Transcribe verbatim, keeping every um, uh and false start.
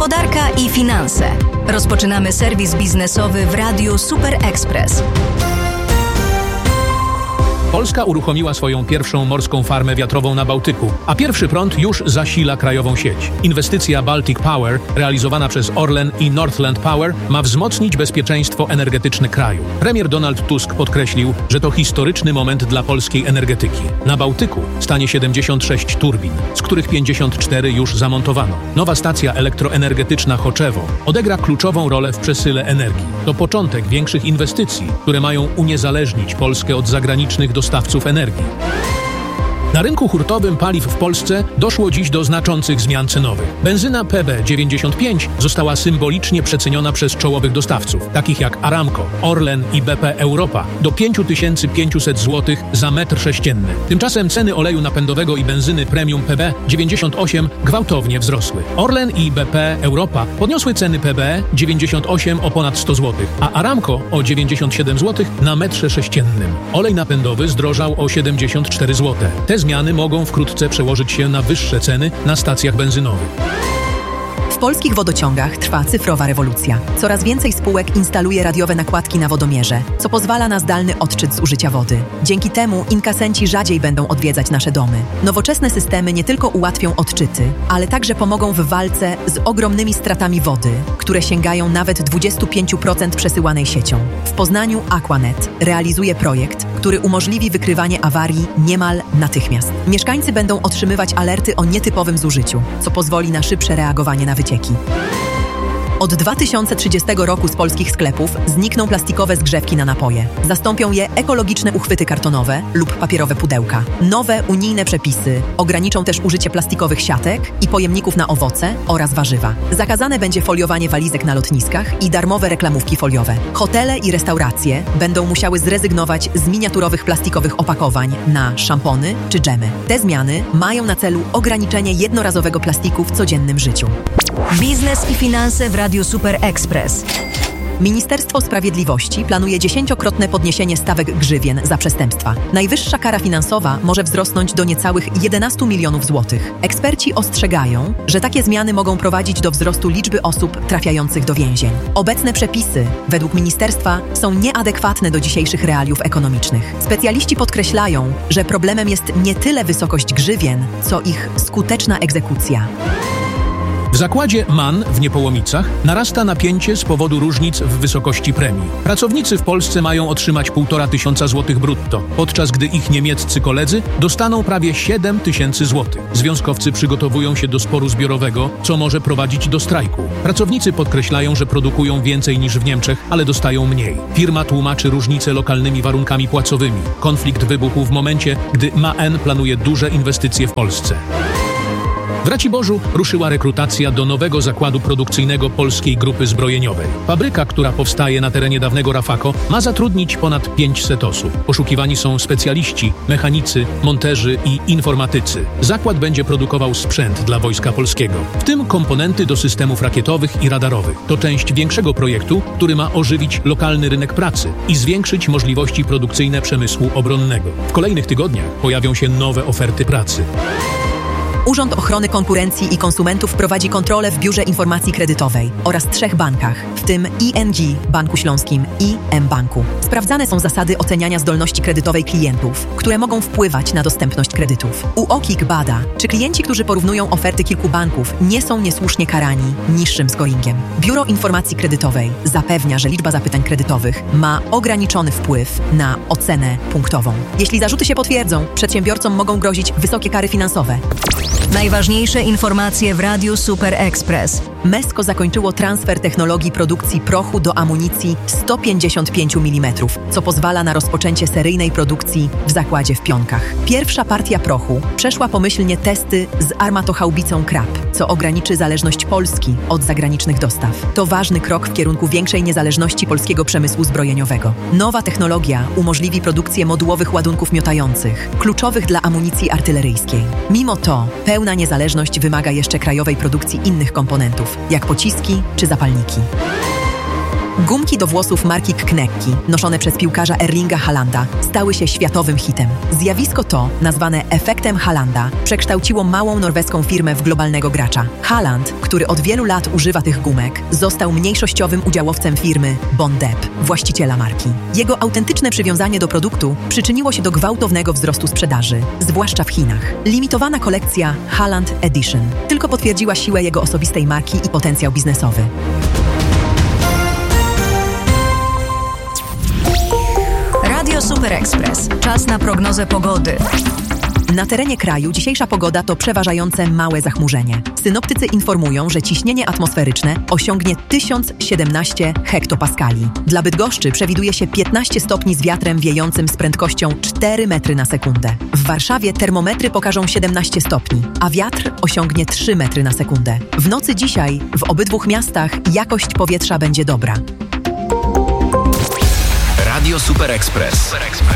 Gospodarka i finanse. Rozpoczynamy serwis biznesowy w Radiu Super Express. Polska uruchomiła swoją pierwszą morską farmę wiatrową na Bałtyku, a pierwszy prąd już zasila krajową sieć. Inwestycja Baltic Power, realizowana przez Orlen i Northland Power, ma wzmocnić bezpieczeństwo energetyczne kraju. Premier Donald Tusk podkreślił, że to historyczny moment dla polskiej energetyki. Na Bałtyku stanie siedemdziesiąt sześć turbin, z których pięćdziesiąt cztery już zamontowano. Nowa stacja elektroenergetyczna Choczewo odegra kluczową rolę w przesyle energii. To początek większych inwestycji, które mają uniezależnić Polskę od zagranicznych dostawców dostawców energii. Na rynku hurtowym paliw w Polsce doszło dziś do znaczących zmian cenowych. Benzyna P B dziewięćdziesiąt pięć została symbolicznie przeceniona przez czołowych dostawców, takich jak Aramco, Orlen i B P Europa, do pięć tysięcy pięćset złotych za metr sześcienny. Tymczasem ceny oleju napędowego i benzyny premium P B dziewięćdziesiąt osiem gwałtownie wzrosły. Orlen i B P Europa podniosły ceny P B dziewięćdziesiąt osiem o ponad sto złotych, a Aramco o dziewięćdziesiąt siedem złotych na metrze sześciennym. Olej napędowy zdrożał o siedemdziesiąt cztery złote. Te zmiany mogą wkrótce przełożyć się na wyższe ceny na stacjach benzynowych. W polskich wodociągach trwa cyfrowa rewolucja. Coraz więcej spółek instaluje radiowe nakładki na wodomierze, co pozwala na zdalny odczyt zużycia wody. Dzięki temu inkasenci rzadziej będą odwiedzać nasze domy. Nowoczesne systemy nie tylko ułatwią odczyty, ale także pomogą w walce z ogromnymi stratami wody, które sięgają nawet dwadzieścia pięć procent przesyłanej siecią. W Poznaniu Aquanet realizuje projekt, który umożliwi wykrywanie awarii niemal natychmiast. Mieszkańcy będą otrzymywać alerty o nietypowym zużyciu, co pozwoli na szybsze reagowanie na wycieki. Od dwa tysiące trzydziestego roku z polskich sklepów znikną plastikowe zgrzewki na napoje. Zastąpią je ekologiczne uchwyty kartonowe lub papierowe pudełka. Nowe unijne przepisy ograniczą też użycie plastikowych siatek i pojemników na owoce oraz warzywa. Zakazane będzie foliowanie walizek na lotniskach i darmowe reklamówki foliowe. Hotele i restauracje będą musiały zrezygnować z miniaturowych plastikowych opakowań na szampony czy dżemy. Te zmiany mają na celu ograniczenie jednorazowego plastiku w codziennym życiu. Biznes i finanse w Radiu Super Express. Ministerstwo Sprawiedliwości planuje dziesięciokrotne podniesienie stawek grzywien za przestępstwa. Najwyższa kara finansowa może wzrosnąć do niecałych jedenastu milionów złotych. Eksperci ostrzegają, że takie zmiany mogą prowadzić do wzrostu liczby osób trafiających do więzień. Obecne przepisy, według ministerstwa, są nieadekwatne do dzisiejszych realiów ekonomicznych. Specjaliści podkreślają, że problemem jest nie tyle wysokość grzywien, co ich skuteczna egzekucja. W zakładzie M A N w Niepołomicach narasta napięcie z powodu różnic w wysokości premii. Pracownicy w Polsce mają otrzymać półtora tysiąca złotych brutto, podczas gdy ich niemieccy koledzy dostaną prawie siedem tysięcy złotych. Związkowcy przygotowują się do sporu zbiorowego, co może prowadzić do strajku. Pracownicy podkreślają, że produkują więcej niż w Niemczech, ale dostają mniej. Firma tłumaczy różnice lokalnymi warunkami płacowymi. Konflikt wybuchł w momencie, gdy M A N planuje duże inwestycje w Polsce. W Raciborzu ruszyła rekrutacja do nowego zakładu produkcyjnego Polskiej Grupy Zbrojeniowej. Fabryka, która powstaje na terenie dawnego Rafako, ma zatrudnić ponad pięćset osób. Poszukiwani są specjaliści, mechanicy, monterzy i informatycy. Zakład będzie produkował sprzęt dla Wojska Polskiego, w tym komponenty do systemów rakietowych i radarowych. To część większego projektu, który ma ożywić lokalny rynek pracy i zwiększyć możliwości produkcyjne przemysłu obronnego. W kolejnych tygodniach pojawią się nowe oferty pracy. Urząd Ochrony Konkurencji i Konsumentów prowadzi kontrolę w Biurze Informacji Kredytowej oraz trzech bankach, w tym I N G, Banku Śląskim i mBanku. Sprawdzane są zasady oceniania zdolności kredytowej klientów, które mogą wpływać na dostępność kredytów. U O K I K bada, czy klienci, którzy porównują oferty kilku banków, nie są niesłusznie karani niższym scoringiem. Biuro Informacji Kredytowej zapewnia, że liczba zapytań kredytowych ma ograniczony wpływ na ocenę punktową. Jeśli zarzuty się potwierdzą, przedsiębiorcom mogą grozić wysokie kary finansowe. Najważniejsze informacje w Radiu Super Express. Mesko zakończyło transfer technologii produkcji prochu do amunicji sto pięćdziesiąt pięć milimetrów, co pozwala na rozpoczęcie seryjnej produkcji w zakładzie w Pionkach. Pierwsza partia prochu przeszła pomyślnie testy z armatochaubicą Krab, co ograniczy zależność Polski od zagranicznych dostaw. To ważny krok w kierunku większej niezależności polskiego przemysłu zbrojeniowego. Nowa technologia umożliwi produkcję modułowych ładunków miotających, kluczowych dla amunicji artyleryjskiej. Mimo to pełna niezależność wymaga jeszcze krajowej produkcji innych komponentów, jak pociski czy zapalniki. Gumki do włosów marki Knekki, noszone przez piłkarza Erlinga Haalanda, stały się światowym hitem. Zjawisko to, nazwane efektem Haalanda, przekształciło małą norweską firmę w globalnego gracza. Haaland, który od wielu lat używa tych gumek, został mniejszościowym udziałowcem firmy Bondep, właściciela marki. Jego autentyczne przywiązanie do produktu przyczyniło się do gwałtownego wzrostu sprzedaży, zwłaszcza w Chinach. Limitowana kolekcja Haaland Edition tylko potwierdziła siłę jego osobistej marki i potencjał biznesowy. Radio Super Express. Czas na prognozę pogody. Na terenie kraju dzisiejsza pogoda to przeważające małe zachmurzenie. Synoptycy informują, że ciśnienie atmosferyczne osiągnie tysiąc siedemnaście hektopaskali. Dla Bydgoszczy przewiduje się piętnaście stopni z wiatrem wiejącym z prędkością cztery metry na sekundę. W Warszawie termometry pokażą siedemnaście stopni, a wiatr osiągnie trzy metry na sekundę. W nocy dzisiaj w obydwu miastach jakość powietrza będzie dobra. Radio Super Express.